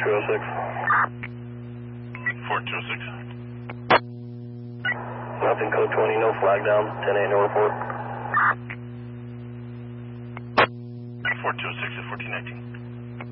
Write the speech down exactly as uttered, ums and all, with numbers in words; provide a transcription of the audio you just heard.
two oh six. four two oh six. Nothing, code twenty, no flag down, ten eight, no report. four two oh six at fourteen nineteen.